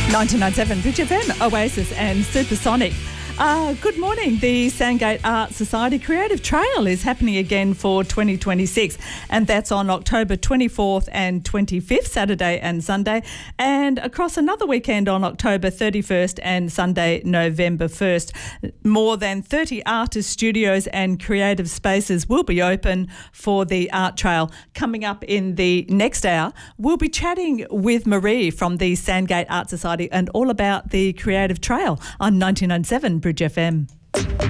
99.7 Bridge FM, Oasis and Supersonic. Good morning. The Sandgate Art Society Creative Trail is happening again for 2026, and that's on October 24th and 25th, Saturday and Sunday, and across another weekend on October 31st and Sunday, November 1st. More than 30 artist studios and creative spaces will be open for the art trail. Coming up in the next hour, we'll be chatting with Marie from the Sandgate Art Society and all about the creative trail on 99.7 Bridge FM.